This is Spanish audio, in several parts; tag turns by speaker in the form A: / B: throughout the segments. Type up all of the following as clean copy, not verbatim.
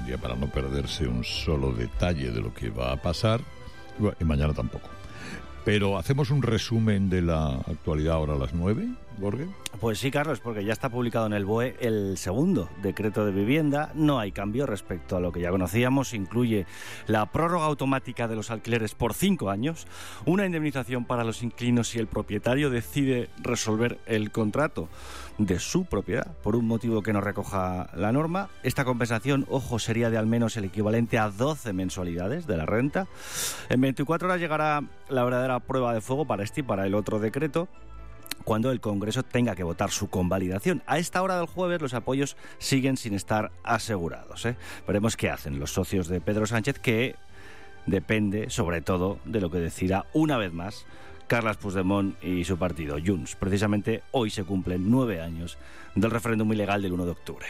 A: día para no perderse un solo detalle de lo que va a pasar, y mañana tampoco. Pero hacemos un resumen de la actualidad ahora a las 9, Jorge.
B: Pues sí, Carlos, porque ya está publicado en el BOE el segundo decreto de vivienda. No hay cambio respecto a lo que ya conocíamos. Incluye la prórroga automática de los alquileres por 5 años, una indemnización para los inquilinos si el propietario decide resolver el contrato de su propiedad por un motivo que no recoja la norma. Esta compensación, ojo, sería de al menos el equivalente a 12 mensualidades de la renta. En 24 horas llegará la verdadera prueba de fuego para este y para el otro decreto, cuando el Congreso tenga que votar su convalidación. A esta hora del jueves los apoyos siguen sin estar asegurados, Veremos qué hacen los socios de Pedro Sánchez, que depende sobre todo de lo que decida una vez más Carles Puigdemont y su partido, Junts. Precisamente hoy se cumplen 9 años del referéndum ilegal del 1 de octubre.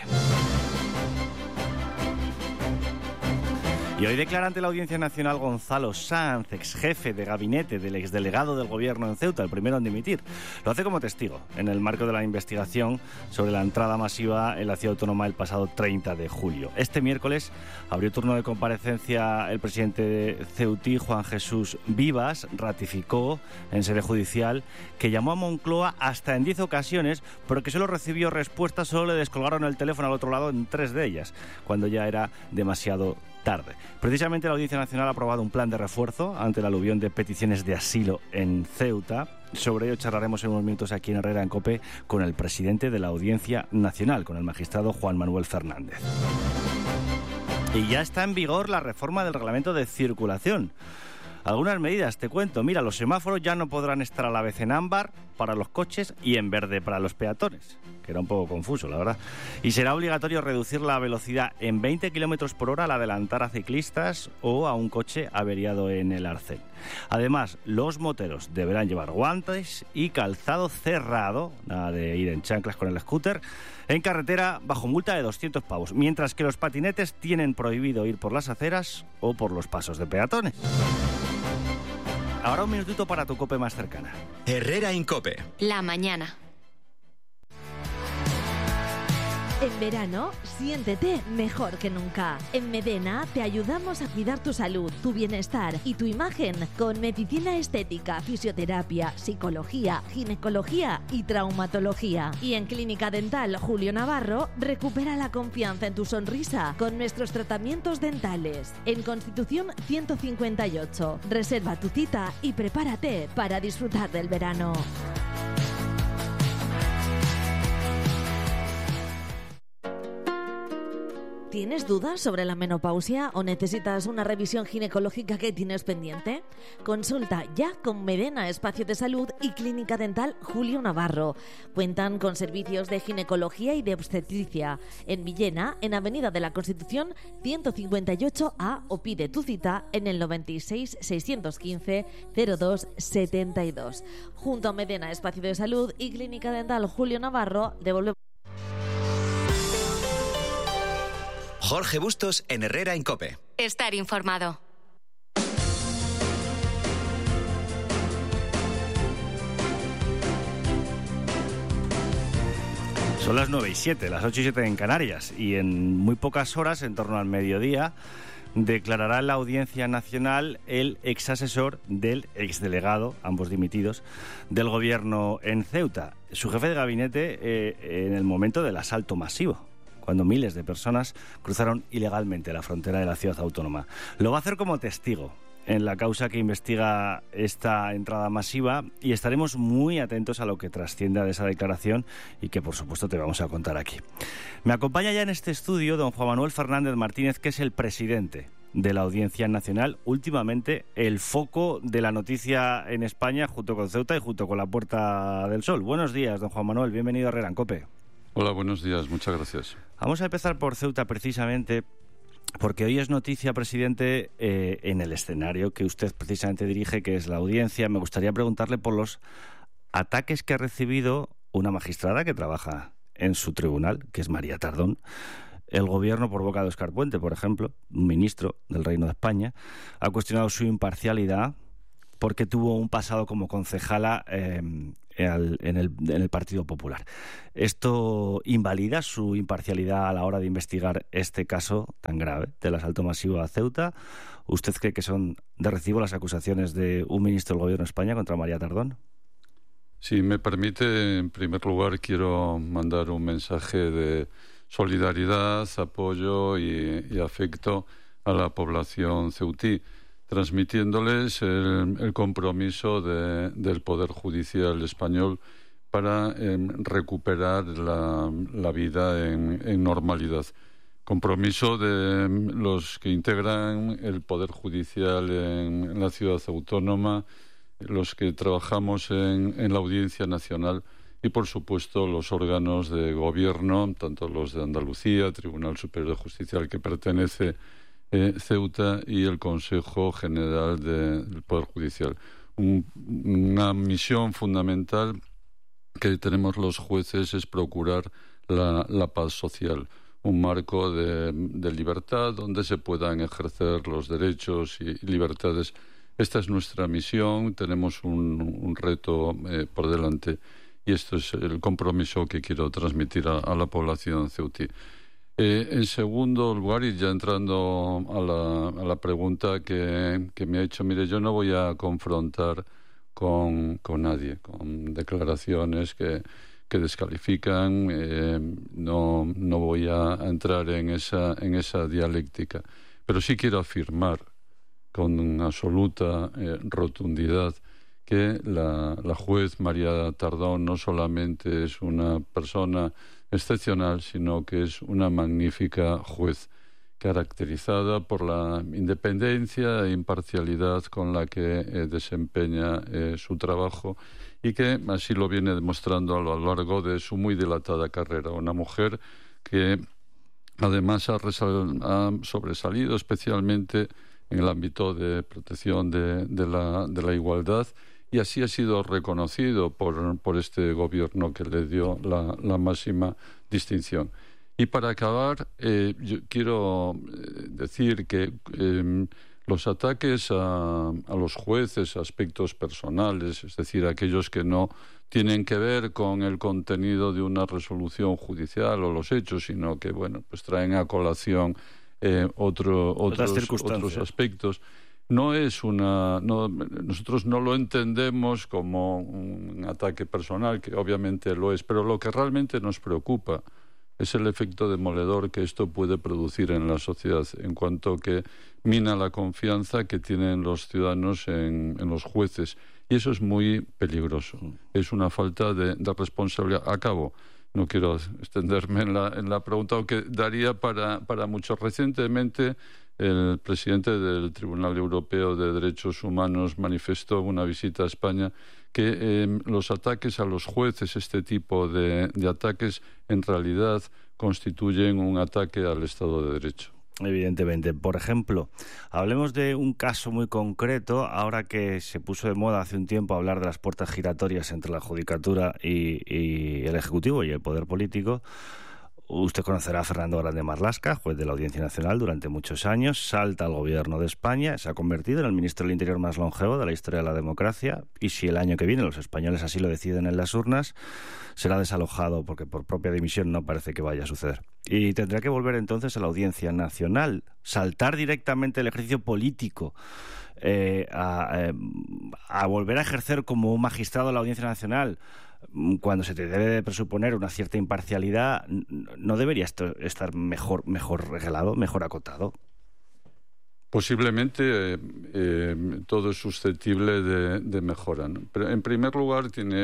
B: Y hoy declara ante la Audiencia Nacional Gonzalo Sanz, ex jefe de gabinete del exdelegado del Gobierno en Ceuta, el primero en dimitir. Lo hace como testigo en el marco de la investigación sobre la entrada masiva en la ciudad autónoma el pasado 30 de julio. Este miércoles abrió turno de comparecencia el presidente de Ceutí, Juan Jesús Vivas. Ratificó en sede judicial que llamó a Moncloa hasta en 10 ocasiones, pero que solo recibió respuestas, solo le descolgaron el teléfono al otro lado en 3 de ellas, cuando ya era demasiado tarde. Precisamente la Audiencia Nacional ha aprobado un plan de refuerzo ante el aluvión de peticiones de asilo en Ceuta. Sobre ello charlaremos en unos minutos aquí en Herrera en COPE con el presidente de la Audiencia Nacional, con el magistrado Juan Manuel Fernández. Y ya está en vigor la reforma del reglamento de circulación. Algunas medidas, te cuento. Mira, los semáforos ya no podrán estar a la vez en ámbar para los coches y en verde para los peatones, que era un poco confuso, la verdad. Y será obligatorio reducir la velocidad en 20 km por hora al adelantar a ciclistas o a un coche averiado en el arcén. Además, los moteros deberán llevar guantes y calzado cerrado, nada de ir en chanclas con el scooter, en carretera bajo multa de 200 pavos, mientras que los patinetes tienen prohibido ir por las aceras o por los pasos de peatones. Ahora un minutito para tu COPE más cercana.
C: Herrera en COPE.
D: La mañana.
E: En verano, siéntete mejor que nunca. En Medena te ayudamos a cuidar tu salud, tu bienestar y tu imagen con medicina estética, fisioterapia, psicología, ginecología y traumatología. Y en Clínica Dental Julio Navarro, recupera la confianza en tu sonrisa con nuestros tratamientos dentales. En Constitución 158, reserva tu cita y prepárate para disfrutar del verano. ¿Tienes dudas sobre la menopausia o necesitas una revisión ginecológica que tienes pendiente? Consulta ya con Medena Espacio de Salud y Clínica Dental Julio Navarro. Cuentan con servicios de ginecología y de obstetricia. En Villena, en Avenida de la Constitución 158A, o pide tu cita en el 96 615 02 72. Junto a Medena Espacio de Salud y Clínica Dental Julio Navarro, devolvemos.
C: Jorge Bustos en Herrera en COPE.
D: Estar informado.
B: Son las 9:07, las 8:07 en Canarias, y en muy pocas horas, en torno al mediodía, declarará en la Audiencia Nacional el exasesor del exdelegado, ambos dimitidos, del Gobierno en Ceuta, su jefe de gabinete en el momento del asalto masivo, cuando miles de personas cruzaron ilegalmente la frontera de la ciudad autónoma. Lo va a hacer como testigo en la causa que investiga esta entrada masiva, y estaremos muy atentos a lo que trascienda de esa declaración y que, por supuesto, te vamos a contar aquí. Me acompaña ya en este estudio don Juan Manuel Fernández Martínez, que es el presidente de la Audiencia Nacional, últimamente el foco de la noticia en España, junto con Ceuta y junto con la Puerta del Sol. Buenos días, don Juan Manuel, bienvenido a Herrera en COPE.
F: Hola, buenos días, muchas gracias.
B: Vamos a empezar por Ceuta, precisamente porque hoy es noticia, presidente, en el escenario que usted precisamente dirige, que es la Audiencia. Me gustaría preguntarle por los ataques que ha recibido una magistrada que trabaja en su tribunal, que es María Tardón. El Gobierno, por boca de Óscar Puente, por ejemplo, un ministro del Reino de España, ha cuestionado su imparcialidad porque tuvo un pasado como concejala en el Partido Popular. ¿Esto invalida su imparcialidad a la hora de investigar este caso tan grave del asalto masivo a Ceuta? ¿Usted cree que son de recibo las acusaciones de un ministro del Gobierno de España contra María Tardón?
F: Si me permite, en primer lugar quiero mandar un mensaje de solidaridad, apoyo y afecto a la población ceutí, transmitiéndoles el compromiso del Poder Judicial español para recuperar la vida en normalidad. Compromiso de los que integran el Poder Judicial en la ciudad autónoma, los que trabajamos en la Audiencia Nacional y, por supuesto, los órganos de gobierno, tanto los de Andalucía, Tribunal Superior de Justicia al que pertenece Ceuta, y el Consejo General del Poder Judicial. Una misión fundamental que tenemos los jueces es procurar la paz social, un marco de libertad donde se puedan ejercer los derechos y libertades. Esta es nuestra misión, tenemos un reto por delante y esto es el compromiso que quiero transmitir a la población ceutí. En segundo lugar, y ya entrando a la pregunta que me ha hecho, mire, yo no voy a confrontar con nadie, con declaraciones que descalifican, no voy a entrar en esa dialéctica, pero sí quiero afirmar con absoluta rotundidad que la juez María Tardón no solamente es una persona excepcional, sino que es una magnífica juez, caracterizada por la independencia e imparcialidad con la que desempeña su trabajo y que así lo viene demostrando a lo largo de su muy dilatada carrera. Una mujer que además ha sobresalido especialmente en el ámbito de protección de la igualdad, y así ha sido reconocido por este gobierno que le dio la máxima distinción. Y para acabar, yo quiero decir que los ataques a los jueces, aspectos personales, es decir, aquellos que no tienen que ver con el contenido de una resolución judicial o los hechos, sino que pues traen a colación otros aspectos. Nosotros no lo entendemos como un ataque personal, que obviamente lo es, pero lo que realmente nos preocupa es el efecto demoledor que esto puede producir en la sociedad, en cuanto que mina la confianza que tienen los ciudadanos en los jueces, y eso es muy peligroso. Es una falta de responsabilidad. Acabo. No quiero extenderme en la pregunta, aunque daría para mucho. Recientemente, el presidente del Tribunal Europeo de Derechos Humanos manifestó en una visita a España que los ataques a los jueces, este tipo de ataques, en realidad constituyen un ataque al Estado de Derecho.
B: Evidentemente. Por ejemplo, hablemos de un caso muy concreto, ahora que se puso de moda hace un tiempo hablar de las puertas giratorias entre la Judicatura y el Ejecutivo y el Poder Político. Usted conocerá a Fernando Grande Marlaska, juez de la Audiencia Nacional durante muchos años, salta al gobierno de España, se ha convertido en el ministro del Interior más longevo de la historia de la democracia, y si el año que viene los españoles así lo deciden en las urnas, será desalojado, porque por propia dimisión no parece que vaya a suceder. Y tendrá que volver entonces a la Audiencia Nacional, saltar directamente el ejercicio político, a volver a ejercer como un magistrado de la Audiencia Nacional, cuando se te debe de presuponer una cierta imparcialidad. ¿No debería estar mejor reglado, mejor acotado?
F: Posiblemente todo es susceptible de mejora, ¿no? Pero en primer lugar,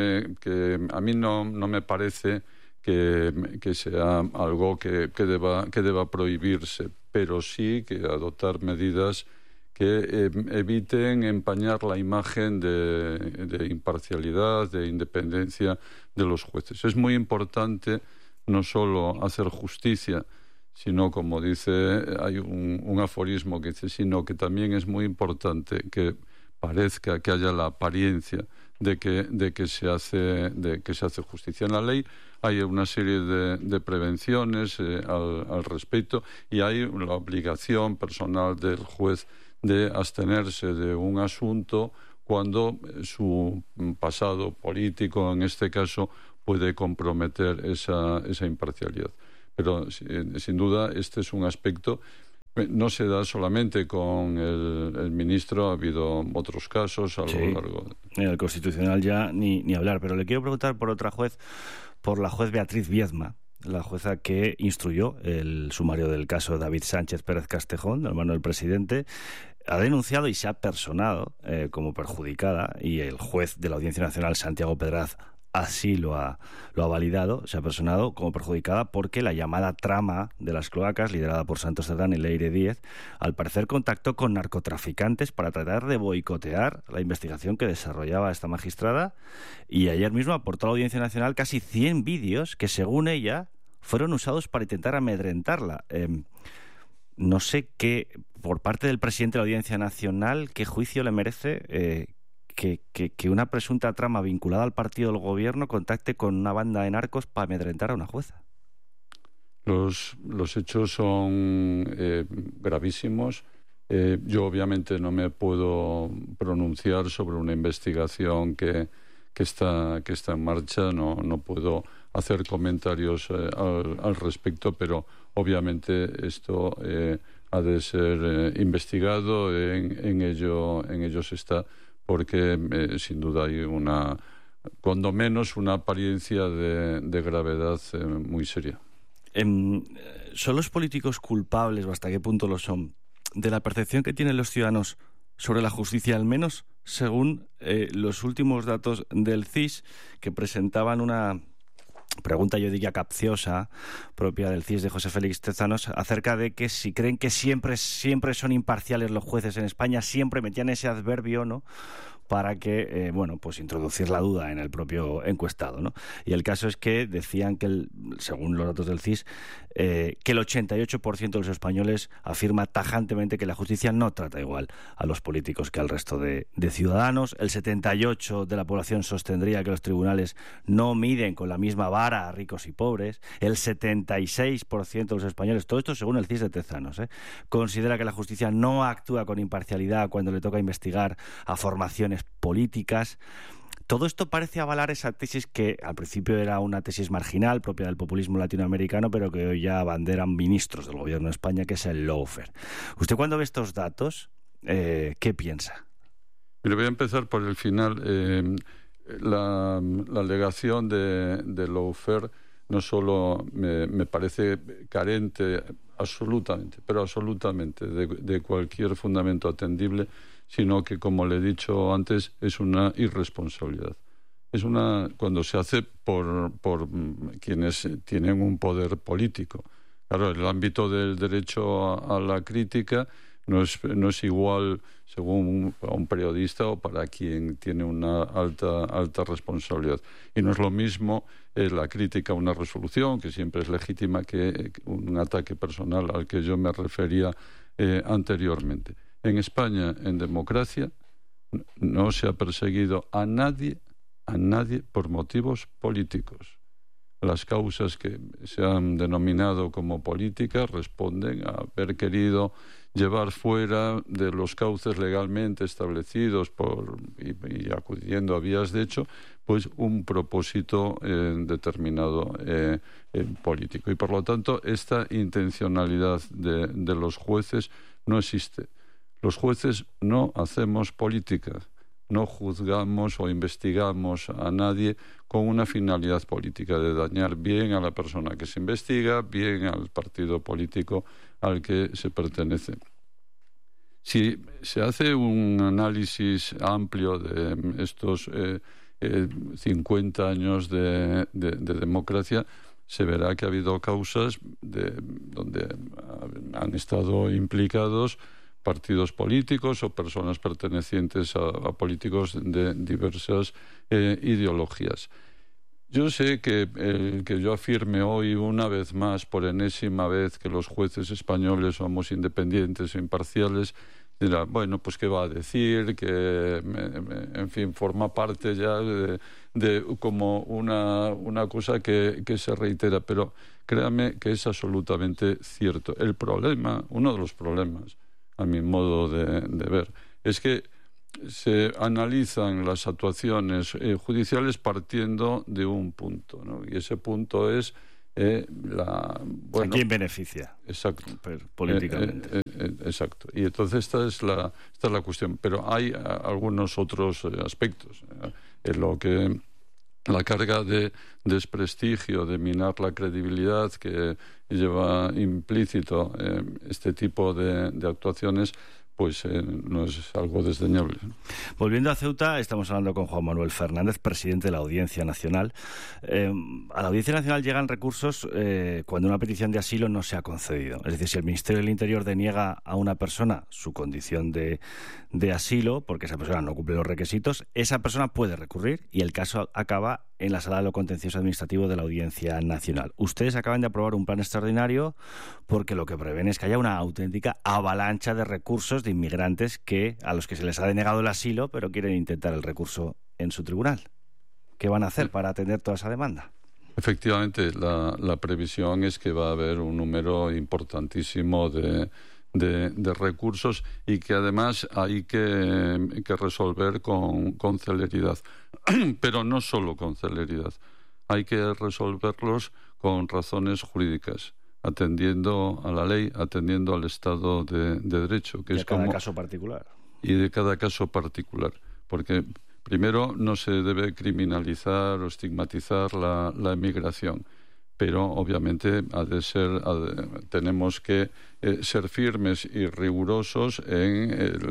F: a mí no me parece que sea algo que deba prohibirse, pero sí que adoptar medidas que eviten empañar la imagen de imparcialidad, de independencia de los jueces. Es muy importante no solo hacer justicia, sino, como dice, hay un aforismo que dice, sino que también es muy importante que parezca, que haya la apariencia de que se hace justicia. En la ley hay una serie de prevenciones al respecto, y hay la obligación personal del juez de abstenerse de un asunto cuando su pasado político, en este caso, puede comprometer esa imparcialidad. Pero, sin duda, este es un aspecto. No se da solamente con el ministro, ha habido otros casos a lo largo.
B: El Constitucional ya ni hablar, pero le quiero preguntar por otra juez, por la juez Beatriz Viedma, la jueza que instruyó el sumario del caso David Sánchez Pérez Castejón, hermano del presidente. Ha denunciado y se ha personado como perjudicada, y el juez de la Audiencia Nacional, Santiago Pedraz, así lo ha validado, se ha personado como perjudicada porque la llamada trama de las cloacas, liderada por Santos Cerdán y Leire Díez, al parecer contactó con narcotraficantes para tratar de boicotear la investigación que desarrollaba esta magistrada, y ayer mismo aportó a la Audiencia Nacional casi 100 vídeos que, según ella, fueron usados para intentar amedrentarla. No sé qué, por parte del presidente de la Audiencia Nacional, qué juicio le merece que una presunta trama vinculada al partido del gobierno contacte con una banda de narcos para amedrentar a una jueza.
F: Los hechos son gravísimos. Yo obviamente no me puedo pronunciar sobre una investigación que está en marcha, no puedo hacer comentarios al respecto, pero obviamente esto ha de ser investigado, en ello se está, porque sin duda hay cuando menos una apariencia de gravedad muy seria.
B: ¿Son los políticos culpables, o hasta qué punto lo son, de la percepción que tienen los ciudadanos sobre la justicia, al menos según los últimos datos del CIS, que presentaban una pregunta, yo diría, capciosa, propia del CIS de José Félix Tezanos, acerca de que si creen que siempre son imparciales los jueces en España? Siempre metían ese adverbio, ¿no?, para que, pues introducir la duda en el propio encuestado, ¿no? Y el caso es que decían que, según los datos del CIS, que el 88% de los españoles afirma tajantemente que la justicia no trata igual a los políticos que al resto de ciudadanos. El 78% de la población sostendría que los tribunales no miden con la misma vara a ricos y pobres. El 76% de los españoles, todo esto según el CIS de Tezanos, considera que la justicia no actúa con imparcialidad cuando le toca investigar a formaciones políticas. Todo esto parece avalar esa tesis que al principio era una tesis marginal propia del populismo latinoamericano, pero que hoy ya abanderan ministros del gobierno de España, que es el lawfare. ¿Usted, cuando ve estos datos, qué piensa?
F: Mire, voy a empezar por el final. La alegación de lawfare no solo me parece carente absolutamente de cualquier fundamento atendible, sino que, como le he dicho antes, es una irresponsabilidad. Cuando se hace por quienes tienen un poder político. Claro, el ámbito del derecho a la crítica no es igual según un periodista o para quien tiene una alta responsabilidad. Y no es lo mismo la crítica a una resolución, que siempre es legítima, que un ataque personal al que yo me refería anteriormente. En España, en democracia, no se ha perseguido a nadie por motivos políticos. Las causas que se han denominado como políticas responden a haber querido llevar fuera de los cauces legalmente establecidos y acudiendo a vías de hecho, pues un propósito determinado político. Y por lo tanto, esta intencionalidad de los jueces no existe. Los jueces no hacemos política, no juzgamos o investigamos a nadie con una finalidad política de dañar bien a la persona que se investiga, bien al partido político al que se pertenece. Si se hace un análisis amplio de estos 50 años de democracia, se verá que ha habido causas donde han estado implicados partidos políticos o personas pertenecientes a políticos de diversas ideologías. Yo sé que el que yo afirme hoy, una vez más, por enésima vez, que los jueces españoles somos independientes e imparciales, dirá, bueno, pues qué va a decir, que en fin, forma parte ya de como una cosa que se reitera, pero créame que es absolutamente cierto. El problema, uno de los problemas, a mi modo de ver, es que se analizan las actuaciones judiciales partiendo de un punto, ¿no? Y ese punto es ¿a
B: quién beneficia?
F: Exacto.
B: Políticamente.
F: Exacto. Y entonces esta es la cuestión. Pero hay algunos otros aspectos en lo que la carga de desprestigio, de minar la credibilidad que lleva implícito este tipo de actuaciones, pues no es algo desdeñable.
B: Volviendo a Ceuta, estamos hablando con Juan Manuel Fernández, presidente de la Audiencia Nacional. A la Audiencia Nacional llegan recursos cuando una petición de asilo no se ha concedido. Es decir, si el Ministerio del Interior deniega a una persona su condición de asilo, porque esa persona no cumple los requisitos, esa persona puede recurrir y el caso acaba en la Sala de lo Contencioso Administrativo de la Audiencia Nacional. Ustedes acaban de aprobar un plan extraordinario porque lo que prevén es que haya una auténtica avalancha de recursos de inmigrantes a los que se les ha denegado el asilo, pero quieren intentar el recurso en su tribunal. ¿Qué van a hacer para atender toda esa demanda?
F: Efectivamente, la previsión es que va a haber un número importantísimo de recursos y que además hay que resolver con celeridad. Pero no solo con celeridad, hay que resolverlos con razones jurídicas, atendiendo a la ley, atendiendo al Estado de Derecho. Que
B: y de cada caso particular.
F: Y de cada caso particular. Porque primero no se debe criminalizar o estigmatizar la emigración, pero obviamente tenemos que ser firmes y rigurosos en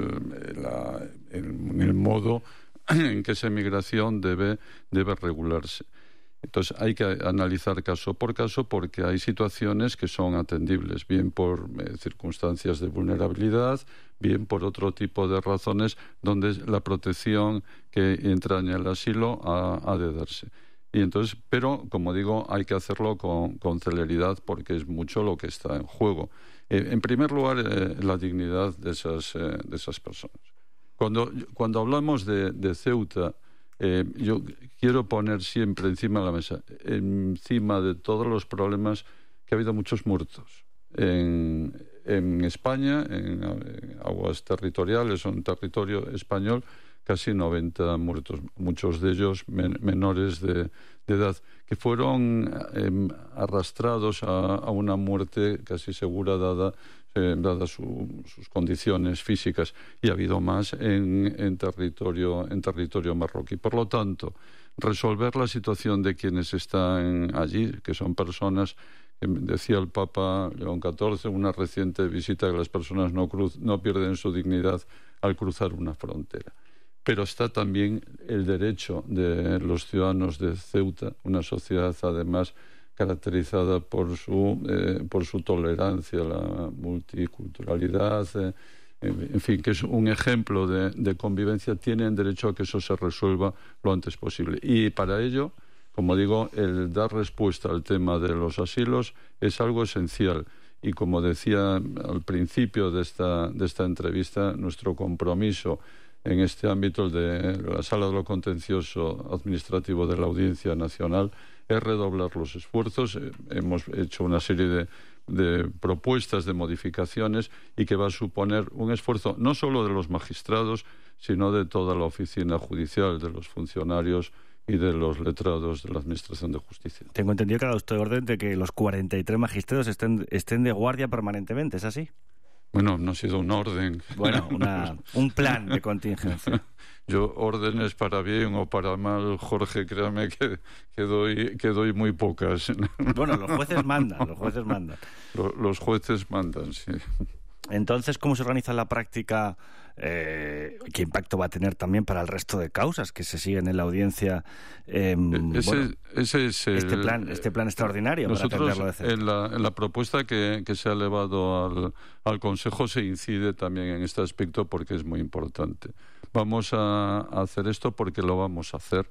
F: el modo en que esa emigración debe regularse. Entonces hay que analizar caso por caso porque hay situaciones que son atendibles, bien por circunstancias de vulnerabilidad, bien por otro tipo de razones donde la protección que entraña el asilo ha de darse. Y entonces, pero, como digo, hay que hacerlo con celeridad porque es mucho lo que está en juego. En primer lugar, la dignidad de esas personas. Cuando hablamos de Ceuta, yo quiero poner siempre encima de la mesa, encima de todos los problemas, que ha habido muchos muertos. En España, en aguas territoriales o en territorio español, casi 90 muertos, muchos de ellos menores de edad, que fueron arrastrados a una muerte casi segura dadas sus condiciones físicas, y ha habido más en territorio marroquí. Por lo tanto, resolver la situación de quienes están allí, que son personas, decía el Papa León XIV, una reciente visita, que las personas no pierden su dignidad al cruzar una frontera. Pero está también el derecho de los ciudadanos de Ceuta, una sociedad además caracterizada por su tolerancia, la multiculturalidad, en fin, que es un ejemplo de convivencia. Tienen derecho a que eso se resuelva lo antes posible. Y para ello, como digo, el dar respuesta al tema de los asilos es algo esencial. Y como decía al principio de esta entrevista, nuestro compromiso en este ámbito, el de la Sala de lo Contencioso Administrativo de la Audiencia Nacional, es redoblar los esfuerzos. Hemos hecho una serie de propuestas de modificaciones y que va a suponer un esfuerzo no solo de los magistrados, sino de toda la oficina judicial, de los funcionarios y de los letrados de la Administración de Justicia.
B: Tengo entendido que ha dado usted orden de que los 43 magistrados estén de guardia permanentemente, ¿es así?
F: Bueno, no ha sido una orden.
B: Bueno, un plan de contingencia.
F: Yo, órdenes para bien o para mal, Jorge, créame que doy muy pocas.
B: Bueno, los jueces mandan.
F: Los jueces mandan, sí.
B: Entonces, ¿cómo se organiza en la práctica? ¿Qué impacto va a tener también para el resto de causas que se siguen en la audiencia?
F: Ese es
B: este plan extraordinario.
F: Nosotros,
B: para atenderlo de
F: en la propuesta que se ha elevado al Consejo, se incide también en este aspecto porque es muy importante. Vamos a hacer esto porque lo vamos a hacer.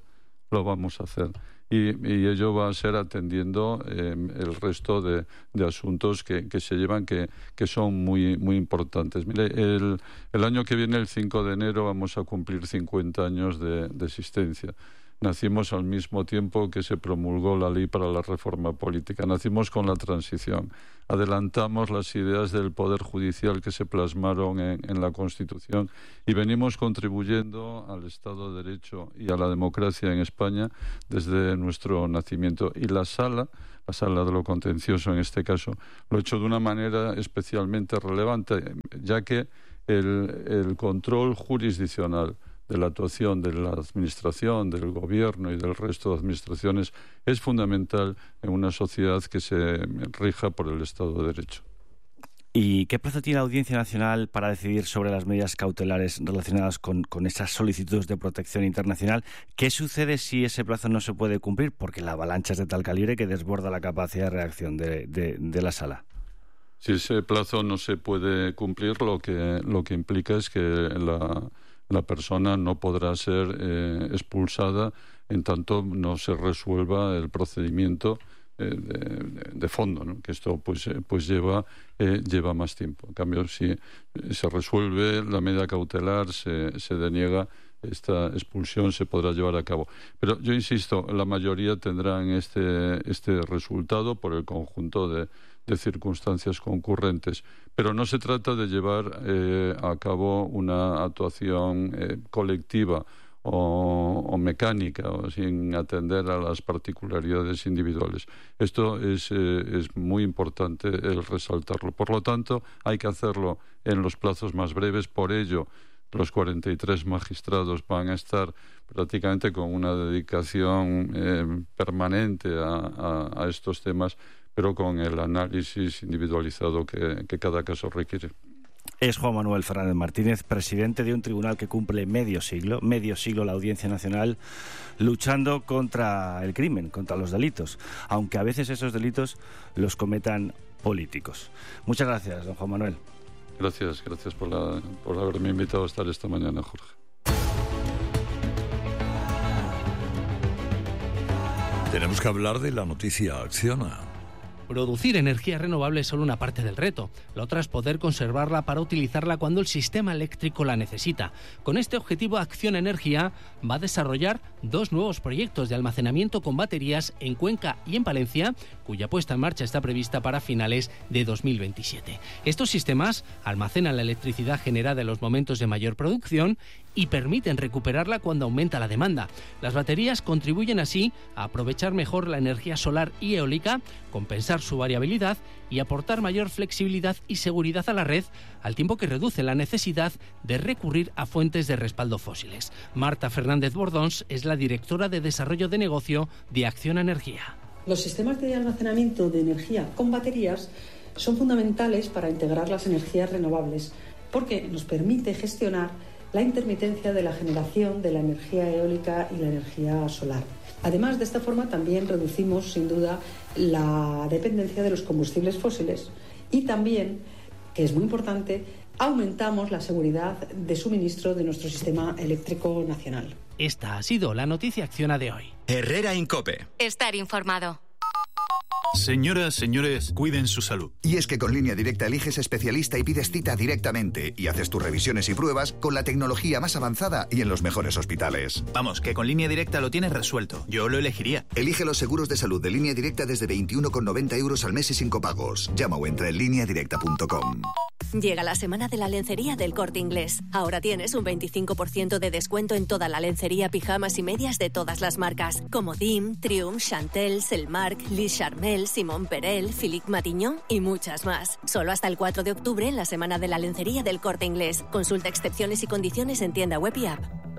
F: Y ello va a ser atendiendo el resto de asuntos que se llevan, que son muy, muy importantes. Mire, el año que viene, el 5 de enero, vamos a cumplir 50 años de existencia. nacimos al mismo tiempo que se promulgó la ley para la reforma política, nacimos con la transición, adelantamos las ideas del Poder Judicial que se plasmaron en la Constitución y venimos contribuyendo al Estado de Derecho y a la democracia en España desde nuestro nacimiento. Y la sala de lo contencioso en este caso, lo ha hecho de una manera especialmente relevante, ya que el control jurisdiccional de la actuación de la Administración, del Gobierno y del resto de administraciones es fundamental en una sociedad que se rija por el Estado de Derecho.
B: ¿Y qué plazo tiene la Audiencia Nacional para decidir sobre las medidas cautelares relacionadas con esas solicitudes de protección internacional? ¿Qué sucede si ese plazo no se puede cumplir? Porque la avalancha es de tal calibre que desborda la capacidad de reacción de la Sala.
F: Si ese plazo no se puede cumplir, lo que implica es que la persona no podrá ser expulsada en tanto no se resuelva el procedimiento de fondo, ¿no? Que esto pues lleva más tiempo. En cambio, si se resuelve la medida cautelar, se deniega, esta expulsión se podrá llevar a cabo. Pero yo insisto, la mayoría tendrán este resultado por el conjunto de circunstancias concurrentes. Pero no se trata de llevar a cabo una actuación colectiva o mecánica, o sin atender a las particularidades individuales. Esto es muy importante el resaltarlo. Por lo tanto, hay que hacerlo en los plazos más breves. Por ello, los 43 magistrados van a estar prácticamente con una dedicación permanente a estos temas, pero con el análisis individualizado que cada caso requiere.
B: Es Juan Manuel Fernández Martínez, presidente de un tribunal que cumple medio siglo la Audiencia Nacional, luchando contra el crimen, contra los delitos, aunque a veces esos delitos los cometan políticos. Muchas gracias, don Juan Manuel.
F: Gracias por haberme invitado a estar esta mañana, Jorge.
A: Tenemos que hablar de la noticia Acciona.
G: Producir energía renovable es solo una parte del reto. La otra es poder conservarla para utilizarla cuando el sistema eléctrico la necesita. Con este objetivo, Acciona Energía va a desarrollar 2 nuevos proyectos de almacenamiento con baterías en Cuenca y en Palencia, cuya puesta en marcha está prevista para finales de 2027. Estos sistemas almacenan la electricidad generada en los momentos de mayor producción y permiten recuperarla cuando aumenta la demanda. Las baterías contribuyen así a aprovechar mejor la energía solar y eólica, compensar su variabilidad y aportar mayor flexibilidad y seguridad a la red, al tiempo que reduce la necesidad de recurrir a fuentes de respaldo fósiles. Marta Fernández Bordons es la directora de Desarrollo de Negocio de Acciona Energía.
H: Los sistemas de almacenamiento de energía con baterías son fundamentales para integrar las energías renovables, porque nos permite gestionar la intermitencia de la generación de la energía eólica y la energía solar. Además, de esta forma también reducimos, sin duda, la dependencia de los combustibles fósiles y también, que es muy importante, aumentamos la seguridad de suministro de nuestro sistema eléctrico nacional.
G: Esta ha sido la noticia Acciona de hoy.
C: Herrera Incope.
D: Estar informado.
I: Señoras, señores, cuiden su salud.
J: Y es que con Línea Directa eliges especialista y pides cita directamente y haces tus revisiones y pruebas con la tecnología más avanzada y en los mejores hospitales.
I: Vamos, que con Línea Directa lo tienes resuelto. Yo lo elegiría.
J: Elige los seguros de salud de Línea Directa desde 21,90 € al mes y sin copagos. Llama o entra en lineadirecta.com.
K: Llega la semana de la lencería del Corte Inglés. Ahora tienes un 25% de descuento en toda la lencería, pijamas y medias de todas las marcas, como Dim, Triumph, Chantel, Selmark, Lis Charmel, Simón Perel, Philippe Matignon y muchas más. Solo hasta el 4 de octubre en la semana de la lencería del Corte Inglés. Consulta excepciones y condiciones en tienda web y app.